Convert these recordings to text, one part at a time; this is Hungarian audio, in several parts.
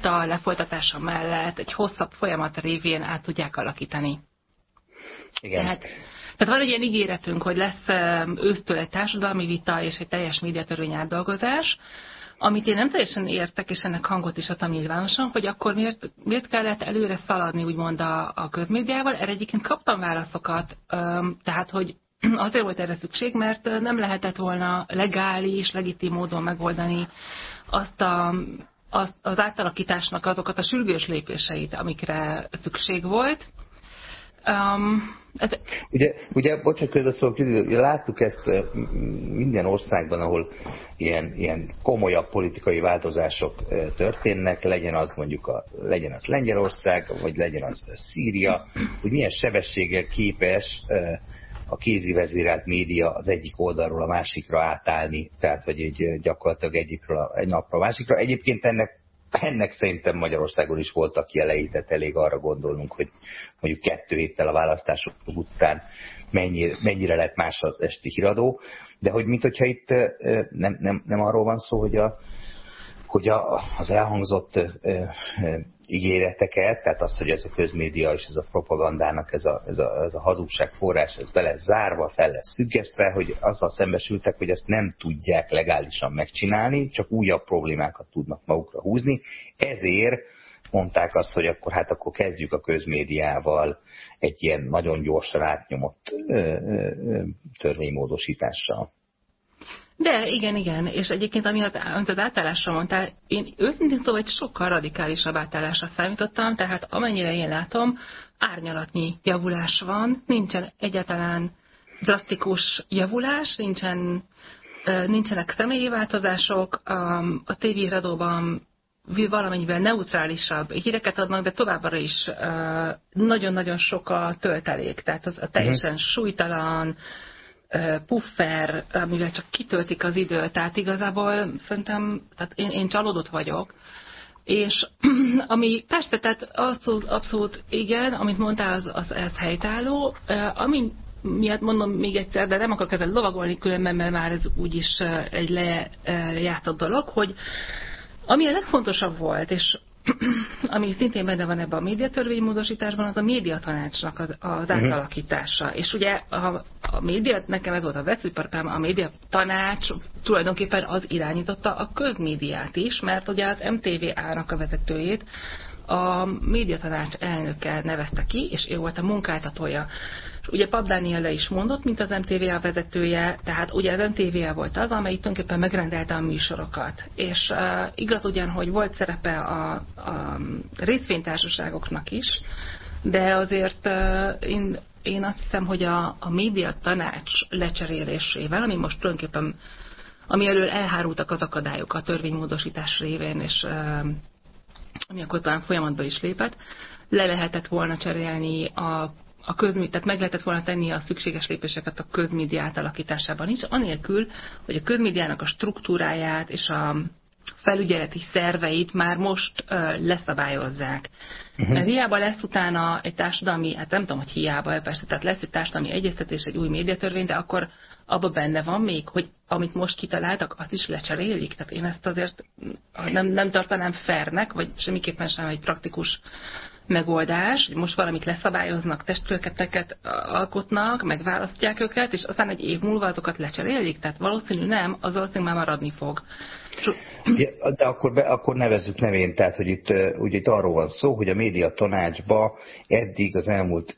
vita lefolytatása mellett egy hosszabb folyamat révén át tudják alakítani. Igen. Tehát van egy ilyen ígéretünk, hogy lesz ősztől egy társadalmi vita és egy teljes médiatörvény átdolgozás, amit én nem teljesen értek, és ennek hangot is adtam nyilvánosan, hogy akkor miért kellett előre szaladni, úgymond a közmédiával. Erre egyébként kaptam válaszokat, tehát, hogy azért volt erre szükség, mert nem lehetett volna legális, legitim módon megoldani az átalakításnak azokat a sürgős lépéseit, amikre szükség volt. Ugye bocsánat, közbeszólok, láttuk ezt minden országban, ahol ilyen komolyabb politikai változások történnek, legyen az mondjuk legyen az Lengyelország, vagy legyen az Szíria, hogy milyen sebességgel képes a kézi vezérelt média az egyik oldalról a másikra átállni, tehát vagy gyakorlatilag egyikről egy napra a másikra. Egyébként ennek szerintem Magyarországon is voltak jelei, tehát elég arra gondolnunk, hogy mondjuk 2 héttel a választások után mennyire lett más az esti híradó, de hogy minthogyha itt nem arról van szó, hogy az elhangzott ígéreteket, tehát azt, hogy ez a közmédia és ez a propagandának ez a hazugság forrás, ez be lesz zárva, fel lesz függesztve, hogy azzal szembesültek, hogy ezt nem tudják legálisan megcsinálni, csak újabb problémákat tudnak magukra húzni. Ezért mondták azt, hogy akkor kezdjük a közmédiával egy ilyen nagyon gyorsan átnyomott törvénymódosítással. De igen, és egyébként amit az átállásra mondtál, én őszintén szóval egy sokkal radikálisabb átállásra számítottam, tehát amennyire én látom, árnyalatnyi javulás van, nincsen egyáltalán drasztikus javulás, nincsenek személyi változások, a tévéhíradóban valamennyivel neutrálisabb híreket adnak, de továbbra is nagyon-nagyon sok a töltelék, tehát az teljesen súlytalan, puffer, amivel csak kitöltik az időt, tehát igazából szerintem, tehát én csalódott vagyok. És ami persze, tehát abszolút igen, amit mondtál, az helytálló, ami miatt mondom még egyszer, de nem akarok ezzel lovagolni különben, mert már ez úgyis egy lejátszott dolog, hogy ami a legfontosabb volt, és ami szintén benne van ebben a médiatörvénymódosításban, az a médiatanácsnak az átalakítása. És ugye a média, nekem ez volt a veszőparipám, a médiatanács tulajdonképpen az irányította a közmédiát is, mert ugye az MTVA-nak a vezetőjét a médiatanács elnöke nevezte ki, és ő volt a munkáltatója. És ugye Pap Dániel is mondott, mint az MTVA vezetője, tehát ugye az MTVA volt az, amely tulajdonképpen megrendelte a műsorokat. És igaz ugyan, hogy volt szerepe a részvénytársaságoknak is, de azért én azt hiszem, hogy a médiatanács lecserélésével, ami most tulajdonképpen, ami elől elhárultak az akadályok a törvénymódosítás révén, és ami akkor talán folyamatba is lépett, le lehetett volna cserélni tehát meg lehetett volna tenni a szükséges lépéseket a közmédia átalakításában is, anélkül, hogy a közmédiának a struktúráját és a felügyeleti szerveit már most leszabályozzák. Mert hiába lesz utána egy társadalmi, hát nem tudom, hogy hiába, persze, tehát lesz egy társadalmi egyeztetés, egy új médiatörvény, de akkor abban benne van még, hogy amit most kitaláltak, azt is lecserélik. Tehát én ezt azért nem tartanám fairnek, vagy semmiképpen sem egy praktikus megoldás, hogy most valamit leszabályoznak, testületeket alkotnak, megválasztják őket, és aztán egy év múlva azokat lecserélik, tehát valószínű nem, az valószínűleg már maradni fog. De akkor nevezzük nevén, tehát hogy itt arról van szó, hogy a média tanácsba eddig az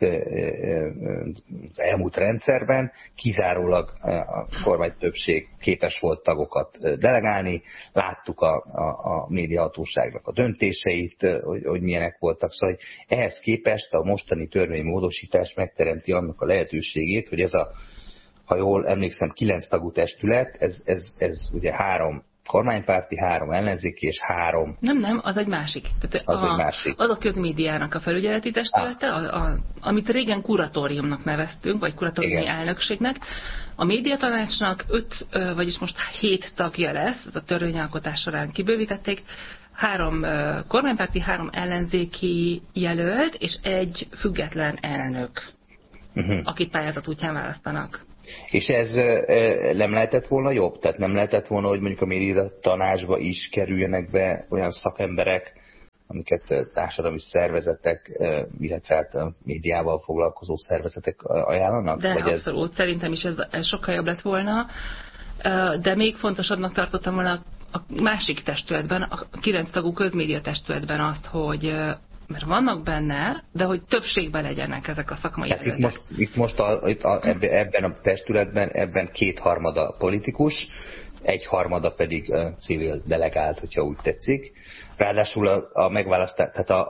elmúlt rendszerben kizárólag a kormány többség képes volt tagokat delegálni, láttuk a médiahatóságnak a döntéseit, hogy milyenek voltak, szóval ehhez képest a mostani törvénymódosítás megteremti annak a lehetőségét, hogy ez ha jól emlékszem, 9 tagú testület, ez ugye 3 kormánypárti, 3 ellenzéki és 3... Nem, az egy másik. Tehát egy másik. Az a közmédiának a felügyeleti testülete, amit régen kuratóriumnak neveztünk, vagy kuratóriumi elnökségnek. A médiatanácsnak 5, vagyis most 7 tagja lesz, ez a törvényalkotás során kibővítették, 3 kormánypárti, 3 ellenzéki jelölt, és 1 független elnök, akit pályázat útján választanak. És ez nem lehetett volna jobb? Tehát nem lehetett volna, hogy mondjuk a média tanácsba is kerüljenek be olyan szakemberek, amiket társadalmi szervezetek, illetve hát médiával foglalkozó szervezetek ajánlanak? De vagy abszolút, szerintem is ez sokkal jobb lett volna, de még fontosabbnak tartottam volna a másik testületben, a 9 tagú közmédia testületben azt, hogy mert vannak benne, de hogy többségben legyenek ezek a szakmai erők. Itt most ebben a testületben ebben 2/3 politikus, 1/3 pedig civil delegált, hogyha úgy tetszik. Ráadásul a megválasztás, tehát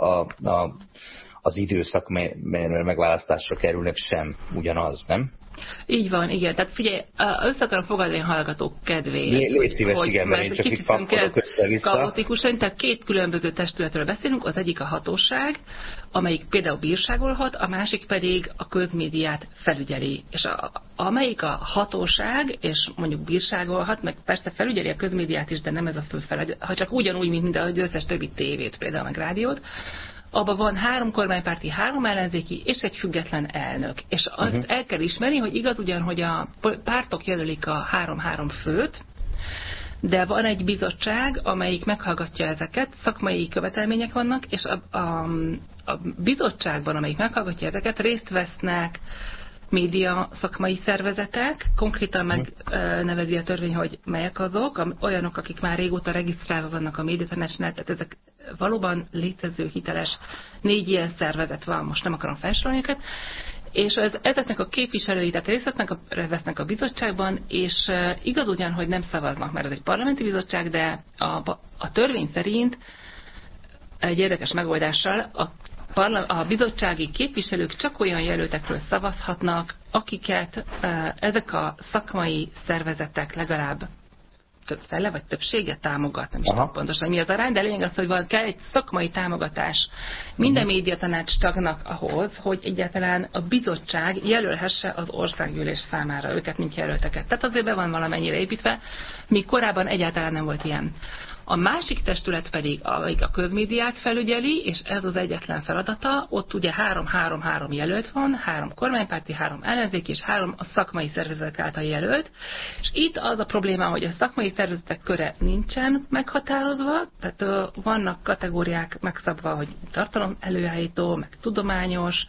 az időszak, melyről megválasztásra kerülnek, sem ugyanaz, nem? Így van, igen. Tehát figyelj, össze akarom fogadni a hallgatók kedvéért. Légy szíves, igen, mert én csak itt kapkodok össze-vissza. Kaotikusan, tehát 2 különböző testületről beszélünk, az egyik a hatóság, amelyik például bírságolhat, a másik pedig a közmédiát felügyeli. És amelyik a hatóság, és mondjuk bírságolhat, meg persze felügyeli a közmédiát is, de nem ez a fő feladat, ha csak ugyanúgy, mint az összes többi tévét, például meg rádiót, abban van 3 kormánypárti, 3 ellenzéki és egy független elnök. És azt el kell ismerni, hogy igaz ugyan, hogy a pártok jelölik a 3 főt, de van egy bizottság, amelyik meghallgatja ezeket, szakmai követelmények vannak, és a bizottságban, amelyik meghallgatja ezeket, részt vesznek média szakmai szervezetek, konkrétan megnevezi a törvény, hogy melyek azok, olyanok, akik már régóta regisztrálva vannak a médiatanácsnál, tehát ezek valóban létező, hiteles 4 ilyen szervezet van, most nem akarom felsorolni őket, és ezeknek a képviselői, tehát részt vesznek a bizottságban, és igaz ugyan, hogy nem szavaznak, mert ez egy parlamenti bizottság, de a törvény szerint egy érdekes megoldással a bizottsági képviselők csak olyan jelöltekről szavazhatnak, akiket ezek a szakmai szervezetek legalább fele vagy többsége támogat, nem is tudom pontosan mi az arány, de lényeg az, hogy kell egy szakmai támogatás minden médiatanács tagnak ahhoz, hogy egyáltalán a bizottság jelölhesse az országgyűlés számára őket, mint jelölteket. Tehát azért be van valamennyire építve, míg korábban egyáltalán nem volt ilyen. A másik testület pedig, amelyik a közmédiát felügyeli, és ez az egyetlen feladata, ott ugye 3 jelölt van, 3 kormánypárti, 3 ellenzéki, és 3 a szakmai szervezetek által jelölt. És itt az a probléma, hogy a szakmai szervezetek köre nincsen meghatározva, tehát vannak kategóriák megszabva, hogy tartalom előállító, meg tudományos,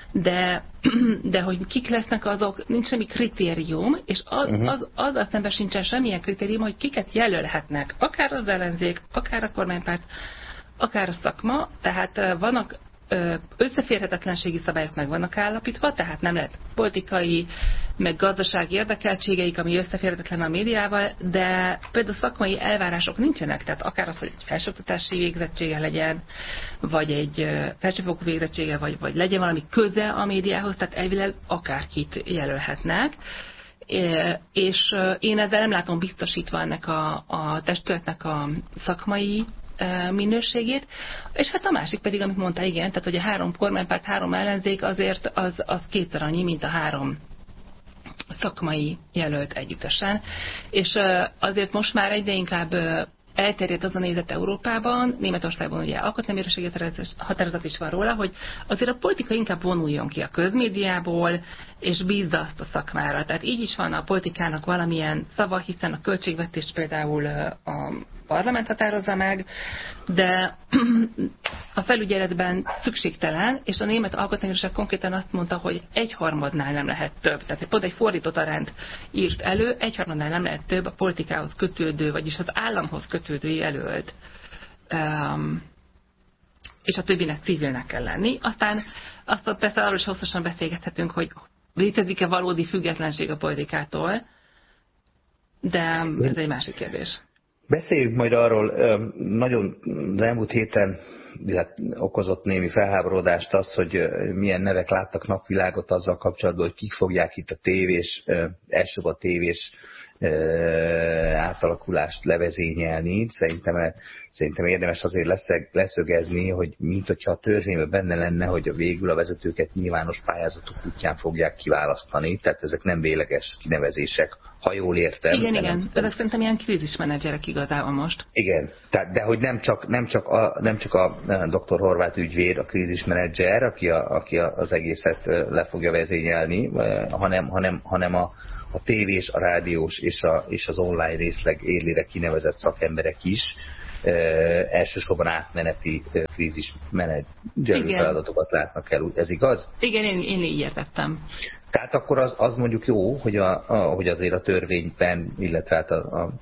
de hogy kik lesznek azok, nincs semmi kritérium, és azzal szemben sincsen semmilyen kritérium, hogy kiket jelölhetnek, akár az ellenzék, akár a kormánypárt, akár a szakma, tehát vannak összeférhetetlenségi szabályok meg vannak állapítva, tehát nem lehet politikai, meg gazdasági érdekeltségeik, ami összeférhetetlen a médiával, de például szakmai elvárások nincsenek, tehát akár az, hogy egy felsőoktatási végzettsége legyen, vagy egy felsőfokú végzettsége, vagy legyen valami köze a médiához, tehát elvileg akárkit jelölhetnek. És én ezzel nem látom biztosítva ennek a testületnek a szakmai minőségét, és hát a másik pedig, amit mondta, igen, tehát hogy a 3 kormánypárt, 3 ellenzék azért az 2-szer annyi, mint a 3 szakmai jelölt együttesen. És azért most már egyre inkább elterjedt az a nézet Európában, Németországban ugye alkotmánybírósági határozat is van róla, hogy azért a politika inkább vonuljon ki a közmédiából, és bízza azt a szakmára. Tehát így is van a politikának valamilyen szava, hiszen a költségvetést például a parlament határozza meg, de a felügyeletben szükségtelen, és a német alkotmánybíróság konkrétan azt mondta, hogy 1/3 nem lehet több. Tehát pont egy fordított arányt írt elő, 1/3 nem lehet több a politikához kötődő, vagyis az államhoz kötődő jelölt. És a többinek civilnek kell lenni. Aztán persze arról is hosszasan beszélgethetünk, hogy létezik-e valódi függetlenség a politikától, de ez egy másik kérdés. Beszéljünk majd arról, nagyon az elmúlt héten okozott némi felháborodást azt, hogy milyen nevek láttak napvilágot azzal kapcsolatban, hogy kik fogják itt a elsőbb a tévés átalakulást levezényelni. Szerintem érdemes azért leszögezni, hogy mint hogyha a törvényben benne lenne, hogy végül a vezetőket nyilvános pályázatok útján fogják kiválasztani, tehát ezek nem végleges kinevezések, ha jól értem. Igen, ezek szerintem ilyen krízismenedzserek igazából most. Igen, de hogy nem csak a dr. Horváth ügyvéd a krízismenedzser, aki az egészet le fogja vezényelni, hanem a tévés, a rádiós és az online részleg élére kinevezett szakemberek is, elsősorban átmeneti krízis menedzselő feladatokat látnak el. Ez igaz? Igen, én így értettem. Tehát akkor az mondjuk jó, hogy azért a törvényben, illetve hát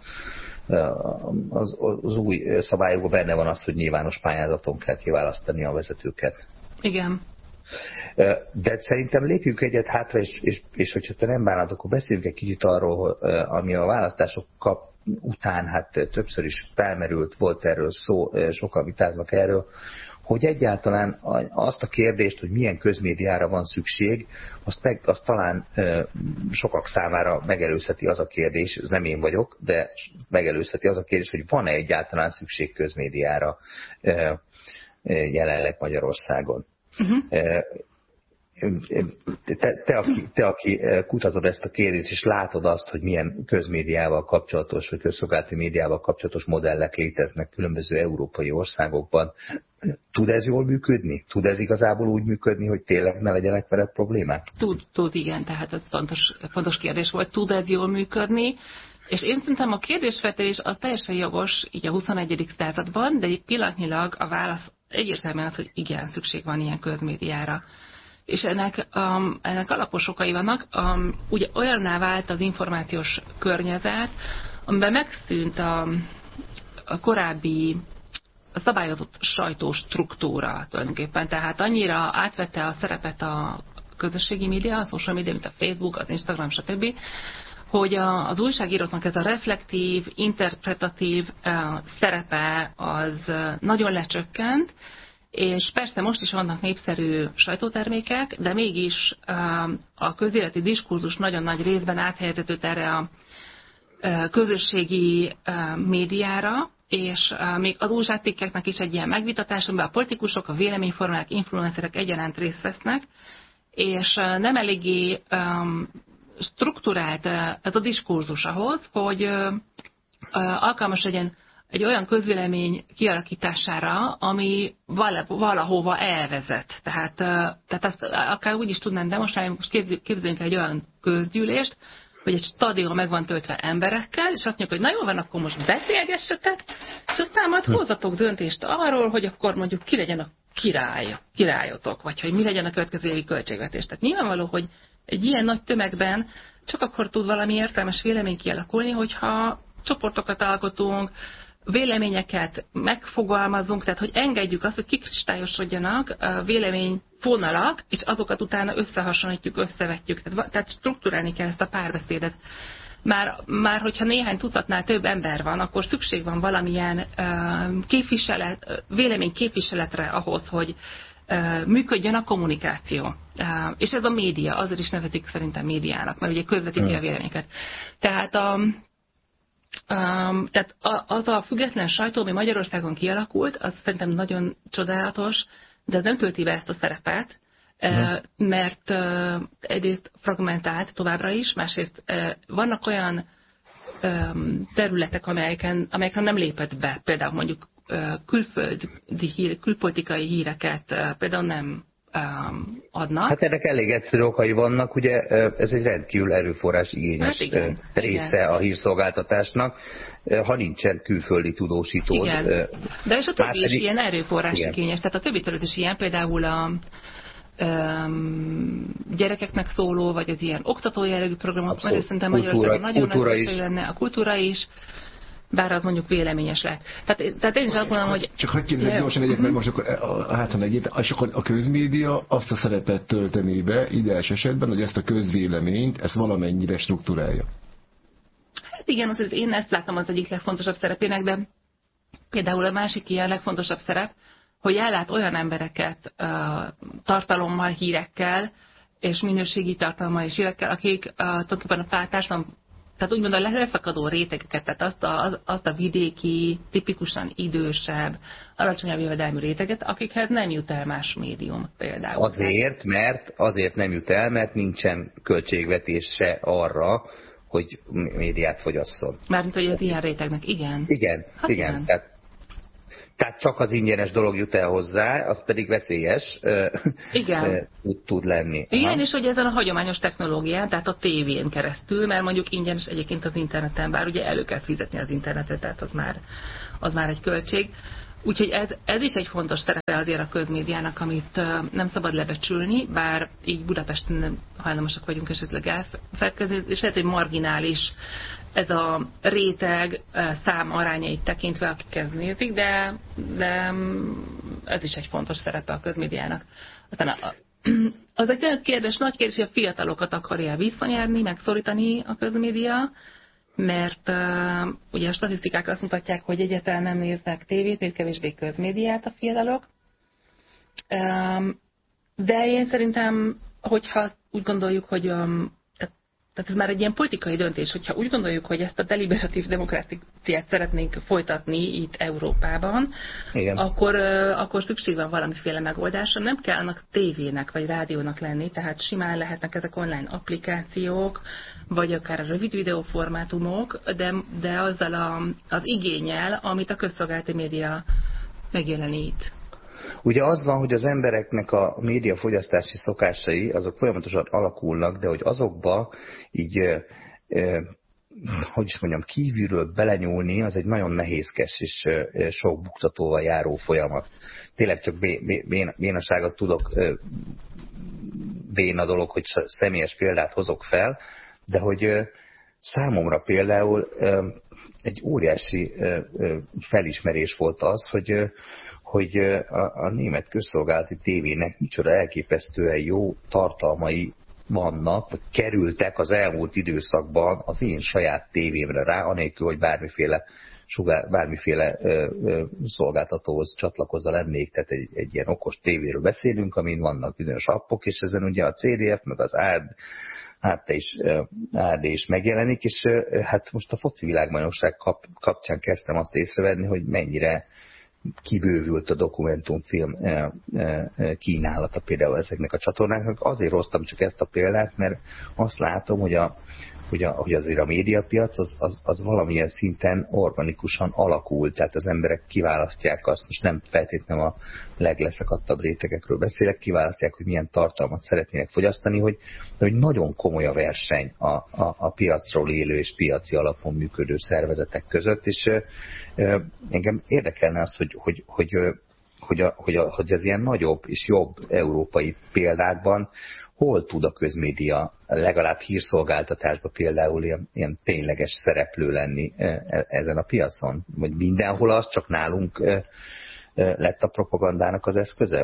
az új szabályokban benne van az, hogy nyilvános pályázaton kell kiválasztani a vezetőket. Igen. De szerintem lépjünk egyet hátra, és hogyha te nem bánod, akkor beszéljünk egy kicsit arról, ami a választások után hát többször is felmerült, volt erről szó, sokan vitáznak erről, hogy egyáltalán azt a kérdést, hogy milyen közmédiára van szükség, azt talán sokak számára megelőzheti az a kérdés, ez nem én vagyok, de megelőzheti az a kérdés, hogy van-e egyáltalán szükség közmédiára jelenleg Magyarországon. Te, aki kutatod ezt a kérdést, és látod azt, hogy milyen közmédiával kapcsolatos, vagy közszolgálati médiával kapcsolatos modellek léteznek különböző európai országokban, tud ez jól működni? Tud ez igazából úgy működni, hogy tényleg ne legyenek vele problémák? Tud, igen, tehát ez fontos kérdés volt. Tud ez jól működni? És én szerintem a kérdésfeltevés az teljesen jogos így a 21. században, de egy pillanatnyilag a válasz egyértelműen az, hogy igen, szükség van ilyen közmédiára. És ennek alapos okai vannak. Ugye olyanná vált az információs környezet, amiben megszűnt a korábbi szabályozott sajtóstruktúra tulajdonképpen. Tehát annyira átvette a szerepet a közösségi média, a social media, mint a Facebook, az Instagram, stb., hogy az újságíróknak ez a reflektív, interpretatív szerepe az nagyon lecsökkent, és persze most is vannak népszerű sajtótermékek, de mégis a közéleti diskurzus nagyon nagy részben áthelyeződött erre a közösségi médiára, és még az újságcikkeknek is egy ilyen megvitatás, amiben a politikusok, a véleményformálók, influencerek egyaránt részt vesznek, és nem eléggé strukturált ez a diskurzus ahhoz, hogy alkalmas legyen egy olyan közvélemény kialakítására, ami valahova elvezet. Tehát azt akár úgy is tudnám demonstrálni, most képzeljünk egy olyan közgyűlést, hogy egy stadion meg van töltve emberekkel, és azt mondjuk, hogy na jól van, akkor most beszélgessetek, és aztán majd hozzatok döntést arról, hogy akkor mondjuk ki legyen a királyotok, vagy hogy mi legyen a következő évi költségvetés. Tehát nyilvánvaló, hogy egy ilyen nagy tömegben csak akkor tud valami értelmes vélemény kialakulni, hogyha csoportokat alkotunk, véleményeket megfogalmazunk, tehát hogy engedjük azt, hogy kikristályosodjanak véleményfonalak, és azokat utána összehasonlítjuk, összevetjük. Tehát strukturálni kell ezt a párbeszédet. Már hogyha néhány tucatnál több ember van, akkor szükség van valamilyen véleményképviseletre ahhoz, hogy működjön a kommunikáció. És ez a média, azért is nevezik szerintem médiának, mert ugye közvetíti a véleményeket. Tehát az a független sajtó, ami Magyarországon kialakult, az szerintem nagyon csodálatos, de ez nem tölti be ezt a szerepet, mert egyrészt fragmentált továbbra is, másrészt vannak olyan területek, amelyeken nem lépett be, például mondjuk külpolitikai híreket például nem adnak. Hát ennek elég egyszerű okai vannak, ugye ez egy rendkívül erőforrás igényes része a hírszolgáltatásnak, ha nincsen külföldi tudósítód. Igen. De és a többi is ilyen erőforrás igényes, tehát a többi terület is ilyen, például a gyerekeknek szóló, vagy az ilyen oktató jellegű programok, mert szerintem Magyarországon nagyon nagy lenne, a kultúra is, bár az mondjuk véleményes lehet. Tehát én is azt mondom, hogy... Csak hadd kérdezzek gyorsan egyet, mert most akkor és akkor a közmédia azt a szerepet tölteni be ideális esetben, hogy ezt a közvéleményt, ezt valamennyire struktúrálja. Hát igen, azért én ezt látom az egyik legfontosabb szerepének, de például a másik ilyen legfontosabb szerep, hogy ellát olyan embereket tartalommal, hírekkel, és minőségi tartalommal és hírekkel, akik tulajdonképpen a társadalom, tehát úgymond a leszakadó rétegeket, tehát azt a vidéki, tipikusan idősebb, alacsonyabb jövedelmű réteget, akikhez nem jut el más médium például. Azért nem jut el, mert nincsen költségvetése arra, hogy médiát fogyasszon. Mármint, hogy az ilyen rétegnek, igen. Igen. Tehát Tehát csak az ingyenes dolog jut el hozzá, az pedig veszélyes tud lenni. Igen, és hogy ezen a hagyományos technológián, tehát a tévén keresztül, mert mondjuk ingyenes egyébként az interneten, bár ugye elő kell fizetni az internetet, tehát az már egy költség. Úgyhogy ez is egy fontos szerepe azért a közmédiának, amit nem szabad lebecsülni, bár így Budapesten hajlamosak vagyunk esetleg elfelelkezni, és lehet, hogy marginális ez a réteg szám arányait tekintve, akik ezt nézik, de ez is egy fontos szerepe a közmédiának. Aztán az egy nagy kérdés, hogy a fiatalokat akarja visszanyerni, megszorítani a közmédia, mert ugye a statisztikák azt mutatják, hogy egyáltalán nem néznek tévét, még kevésbé közmédiát a fiatalok. De én szerintem, hogyha úgy gondoljuk, hogy tehát ez már egy ilyen politikai döntés, hogyha úgy gondoljuk, hogy ezt a deliberatív demokráciát szeretnénk folytatni itt Európában, akkor szükség van valamiféle megoldásra. Nem kell annak tévének vagy rádiónak lenni, tehát simán lehetnek ezek online applikációk, vagy akár a rövid videóformátumok, de azzal az igénnyel, amit a közszolgálati média megjelenít. Ugye az van, hogy az embereknek a médiafogyasztási szokásai, azok folyamatosan alakulnak, de hogy azokba így, hogy is mondjam, kívülről belenyúlni, az egy nagyon nehézkes és sok buktatóval járó folyamat. Tényleg csak bénaságot tudok, béna dolog, hogy személyes példát hozok fel, de hogy számomra például egy óriási felismerés volt az, hogy a német közszolgálati tévének micsoda elképesztően jó tartalmai vannak, vagy kerültek az elmúlt időszakban az én saját tévémre rá, anélkül, hogy bármiféle szolgáltatóhoz csatlakozva lennék, tehát egy ilyen okos tévéről beszélünk, amin vannak bizonyos appok, és ezen ugye a CDF, meg az ARD is megjelenik, és hát most a foci világbajnokság kapcsán kezdtem azt észrevenni, hogy mennyire kibővült a dokumentumfilm kínálata például ezeknek a csatornáknak. Azért hoztam csak ezt a példát, mert azt látom, hogy azért a médiapiac az valamilyen szinten organikusan alakul, tehát az emberek kiválasztják azt, most nem feltétlenül a legleszakadtabb rétegekről beszélek, kiválasztják, hogy milyen tartalmat szeretnének fogyasztani, hogy nagyon komoly a verseny a piacról élő és piaci alapon működő szervezetek között, és engem érdekelne az, hogy az ilyen nagyobb és jobb európai példákban hol tud a közmédia legalább hírszolgáltatásban például ilyen tényleges szereplő lenni ezen a piacon? Vagy mindenhol az, csak nálunk lett a propagandának az eszköze?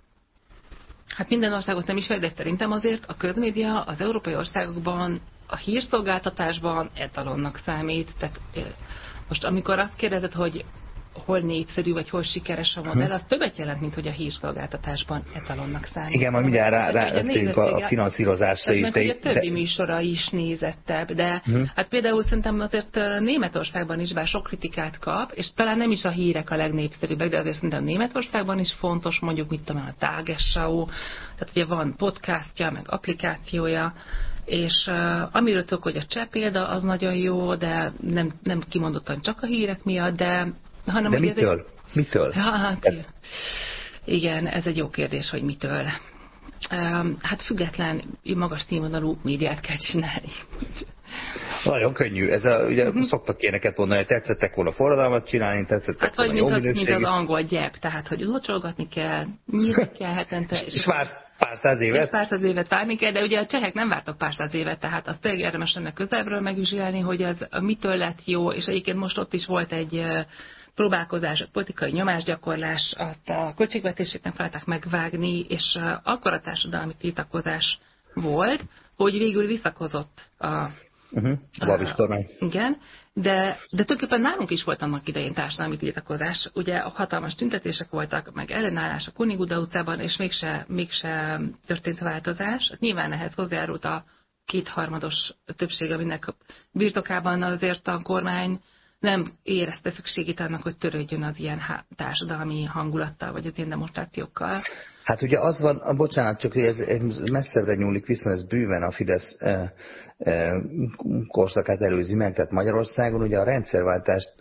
Hát minden országot nem is de szerintem azért a közmédia az európai országokban a hírszolgáltatásban etalonnak számít. Tehát most amikor azt kérdezed, hogy hol népszerű, vagy hol sikeres a modell, az többet jelent, mint hogy a hírszolgáltatásban etalonnak számít. Igen, majd mindjárt rátérünk a finanszírozásra is. A többi műsora is nézettebb, de hát például szerintem azért Németországban is, bár sok kritikát kap, és talán nem is a hírek a legnépszerűbbek, de azért szerintem Németországban is fontos, mondjuk mit tudom, a Tagesschau, tehát ugye van podcastja, meg applikációja, és amiről tudok, hogy a cseh példa az nagyon jó, de nem kimondottan csak a hírek miatt, de mitől? Mitől? Hát, igen, ez egy jó kérdés, hogy mitől. Hát független, magas színvonalú médiát kell csinálni. Nagyon könnyű. Ugye szoktak ilyeneket mondani, hogy tetszettek volna forradalmat csinálni, tetszettek volna jó minőségű. Mint az angol gyep, tehát hogy locsolgatni kell, nyírni kell hetente. És pár száz évet? És pár száz évet várni kell, de ugye a csehek nem vártak pár száz évet, tehát azt tényleg érdemes lenne közelről megvizsgálni, hogy az mitől lett jó, és egyébként most ott is volt egy próbálkozás, a politikai nyomásgyakorlás, a költségvetéseknek próbálták megvágni, és akkora társadalmi tiltakozás volt, hogy végül visszakozott a Babis kormány. Igen, de tulajdonképpen nálunk is volt annak idején társadalmi tiltakozás. Ugye hatalmas tüntetések voltak, meg ellenállás a Kuniguda utcában, és mégse történt változás. Nyilván ehhez hozzájárult a kétharmados többség, aminek birtokában azért a kormány nem érezte szükségét annak, hogy törődjön az ilyen társadalmi hangulattal, vagy az ilyen demonstrációkkal. Hát ugye az van, bocsánat, csak hogy ez messzebbre nyúlik, viszont ez bőven a Fidesz korszakát előzi meg, tehát Magyarországon ugye a rendszerváltást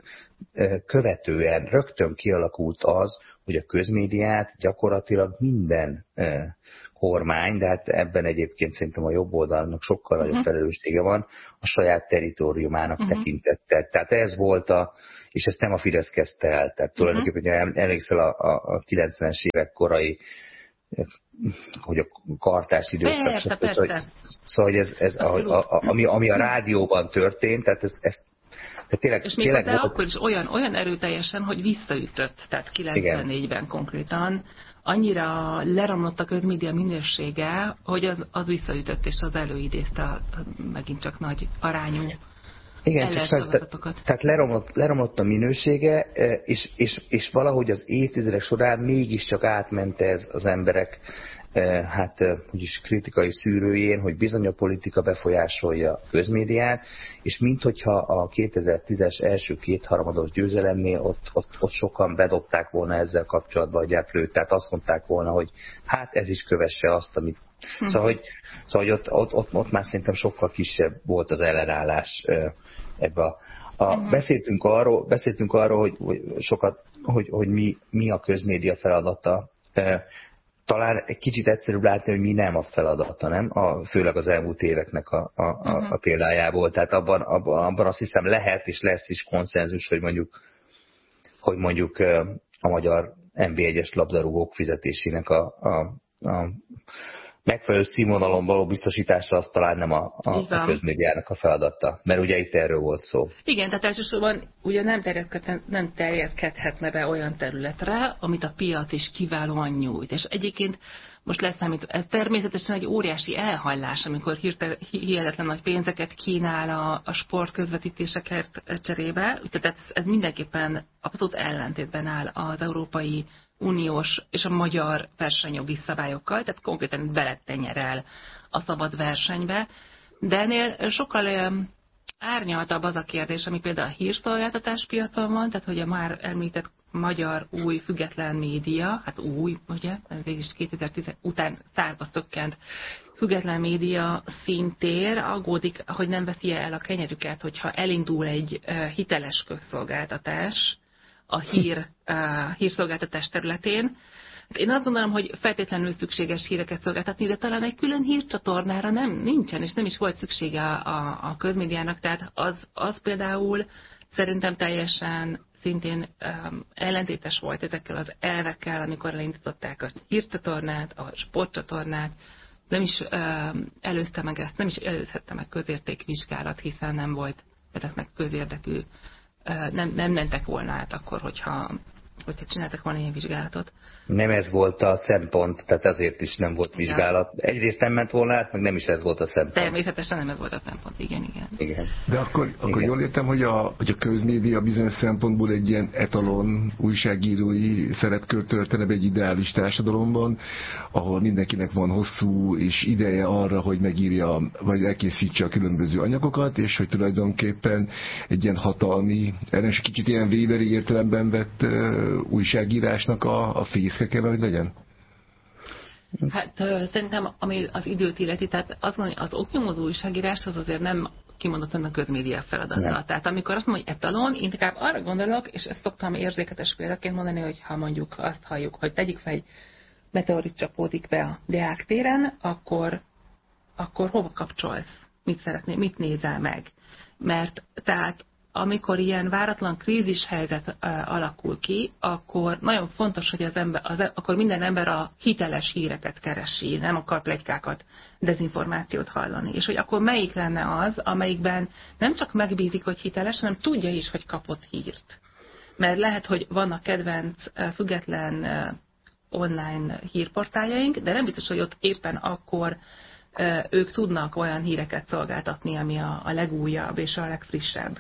követően rögtön kialakult az, hogy a közmédiát gyakorlatilag minden kormány, de hát ebben egyébként szerintem a jobb oldalnak sokkal nagyobb felelőssége van, a saját teritoriumának tekintette. Tehát ez volt és ezt nem a Fidesz kezdte el. Tehát tulajdonképpen, hogyha emlékszel a 90-es évek korai, hogy a kartás időszak. Persze. Szóval, hogy ez ami a rádióban történt, tehát ez tényleg, és még de akkor is olyan erőteljesen, hogy visszaütött, tehát 94-ben konkrétan, annyira leromlott a közmédia minősége, hogy az visszaütött, és az előidézte megint csak nagy arányú. Igen, tehát leromlott a minősége, és valahogy az évtizedek során mégiscsak átment ez az emberek úgyis kritikai szűrőjén, hogy bizony a politika befolyásolja a közmédiát, és minthogyha a 2010-es első kétharmados győzelemnél ott sokan bedobták volna ezzel kapcsolatban a gyeplőt, tehát azt mondták volna, hogy hát ez is kövesse azt, amit... Szóval, hogy ott már szerintem sokkal kisebb volt az ellenállás ebbe Beszéltünk arról, hogy mi a közmédia feladata. Talán egy kicsit egyszerűbb látni, hogy mi nem a feladata, nem? Főleg az elmúlt éveknek a példájából. Tehát abban azt hiszem lehet és lesz is konszenzus, hogy mondjuk a magyar NB1-es labdarúgók fizetésének a megfelelő színvonalon való biztosítása az talán nem a közmédiának a feladata. Mert ugye itt erről volt szó. Igen, tehát elsősorban ugye nem terjedhetne be olyan területre, amit a piac is kiválóan nyújt. És egyébként most leszámít, ez természetesen egy óriási elhajlás, amikor hihetetlen nagy pénzeket kínál a sportközvetítéseket cserébe. Tehát ez mindenképpen abszolút ellentétben áll az Európai Uniós és a magyar versenyjogi szabályokkal, tehát konkrétan beletenyerel a szabad versenybe. De ennél sokkal árnyaltabb az a kérdés, ami például a hírszolgáltatás piacon van, tehát hogy a már említett magyar új független média, hát új, ugye, végülis 2010 után szárba szökkent független média szintér aggódik, hogy nem veszi el a kenyerüket, hogyha elindul egy hiteles közszolgáltatás a hírszolgáltatás területén. Én azt gondolom, hogy feltétlenül szükséges híreket szolgáltatni, de talán egy külön hírcsatornára nincsen, és nem is volt szüksége a közmédiának, tehát az például szerintem teljesen szintén ellentétes volt ezekkel az elvekkel, amikor elindították a hírcsatornát, a sportcsatornát, nem is előzte meg ezt, nem is előzhette meg közértékvizsgálat, hiszen nem volt ezeknek közérdekű, nem mentek volna át akkor, hogyha csináltak volna ilyen vizsgálatot. Nem ez volt a szempont, tehát azért is nem volt vizsgálat. Egyrészt nem ment volna át, meg nem is ez volt a szempont. Természetesen nem ez volt a szempont, igen. De akkor jól értem, hogy a közmédia bizonyos szempontból egy ilyen etalon újságírói szerepkört töltene be egy ideális társadalomban, ahol mindenkinek van hosszú és ideje arra, hogy megírja, vagy elkészítse a különböző anyagokat, és hogy tulajdonképpen egy ilyen hatalmi, és kicsit ilyen Weberi értelemben vett újságírásnak a fészke kell, hogy legyen? Hát szerintem, ami az időt illeti, tehát az oknyomozó újságírás az azért nem kimondottan a közmédia feladata. Nem. Tehát amikor azt mondom, hogy etalon, inkább arra gondolok, és ezt szoktam érzéketes példaként mondani, hogy ha mondjuk azt halljuk, hogy tegyük fel, egy meteorit csapódik be a Deák téren, akkor hova kapcsolsz? Mit szeretnél? Mit nézel meg? Mert tehát amikor ilyen váratlan krízis helyzet alakul ki, akkor nagyon fontos, hogy akkor minden ember a hiteles híreket keresi, nem akar pletykákat, dezinformációt hallani. És hogy akkor melyik lenne az, amelyikben nem csak megbízik, hogy hiteles, hanem tudja is, hogy kapott hírt. Mert lehet, hogy vannak kedvenc független online hírportáljaink, de nem biztos, hogy ott éppen akkor ők tudnak olyan híreket szolgáltatni, ami a legújabb és a legfrissebb.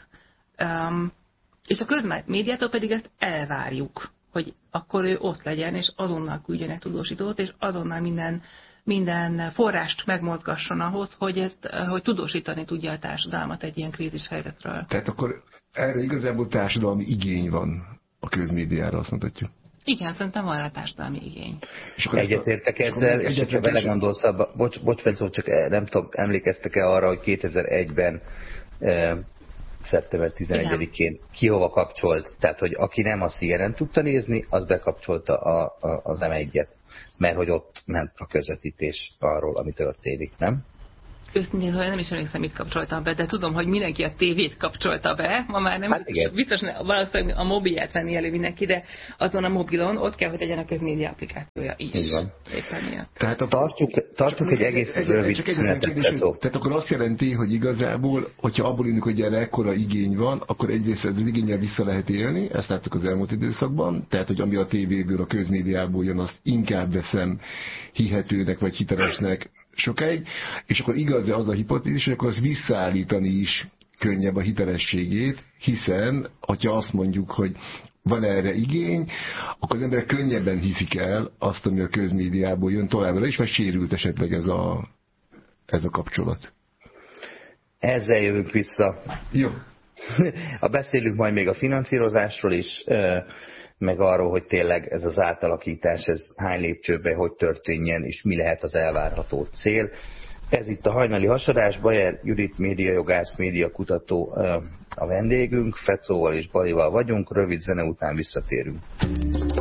És a közmédiától pedig ezt elvárjuk, hogy akkor ő ott legyen, és azonnal küldjenek tudósítót, és azonnal minden forrást megmozgasson ahhoz, hogy tudósítani tudja a társadalmat egy ilyen krízis helyzetről. Tehát akkor erre igazából társadalmi igény van a közmédiára, azt mondhatjuk. Igen, szerintem van rá társadalmi igény. Egyetértek ezzel, és hogyha belegondolsz abba, bocs Fencó, csak nem tudom, emlékeztek-e arra, hogy 2001-ben szeptember 11-én ki hova kapcsolt. Tehát, hogy aki nem a CNN tudta nézni, az bekapcsolta az M1-et, mert hogy ott ment a közvetítés arról, ami történik, nem? Őszintén, hogy nem is emlékszem, mit kapcsoltam be, de tudom, hogy mindenki a tévét kapcsolta be. Ma már nem hát biztos, valószínűleg a mobilját venni elő mindenki, de azon a mobilon ott kell, hogy legyen a közmédia applikációja is. Így van. Tehát tartjuk egy egész rövid szünetet. Tehát akkor azt jelenti, hogy igazából, hogyha abból indulunk, hogy erre ekkora igény van, akkor egyrészt ez az igénnyel vissza lehet élni, ezt láttuk az elmúlt időszakban, tehát hogy ami a tévéből, a közmédiából jön, azt inkább veszem hihetőnek vagy hitelesnek sokáig, és akkor igaz az a hipotézis, hogy akkor az visszaállítani is könnyebb a hitelességét, hiszen, hogyha azt mondjuk, hogy van erre igény, akkor az emberek könnyebben hiszik el azt, ami a közmédiából jön továbbra is, vagy sérült esetleg ez a kapcsolat. Ezzel jövünk vissza. Jó. Beszélünk majd még a finanszírozásról is, meg arról, hogy tényleg ez az átalakítás, ez hány lépcsőben, hogy történjen, és mi lehet az elvárható cél. Ez itt a hajnali hasadás, Bajer Judit médiajogász, médiakutató a vendégünk, Fecóval és Balival vagyunk, rövid zene után visszatérünk.